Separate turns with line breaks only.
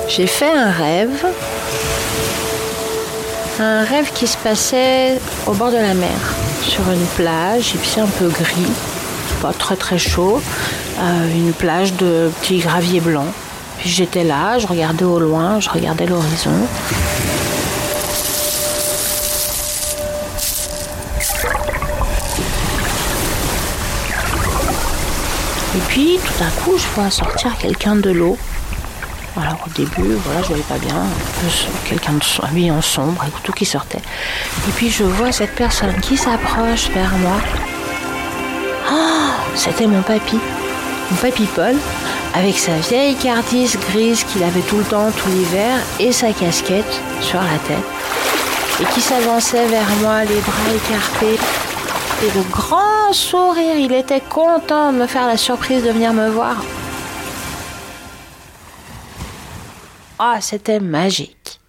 J'ai fait un rêve qui se passait au bord de la mer, sur une plage, et puis c'est un peu gris, pas très très chaud, une plage de petits graviers blancs. Puis j'étais là, je regardais au loin, je regardais l'horizon. Et puis tout d'un coup, je vois sortir quelqu'un de l'eau. Alors au début, je voyais pas bien, quelqu'un habillé en sombre, avec tout qui sortait. Et puis je vois cette personne qui s'approche vers moi. Oh, c'était mon papy Paul, avec sa vieille cardise grise qu'il avait tout le temps, tout l'hiver, et sa casquette sur la tête, et qui s'avançait vers moi, les bras écartés, et de grands sourires. Il était content de me faire la surprise de venir me voir. Ah, c'était magique.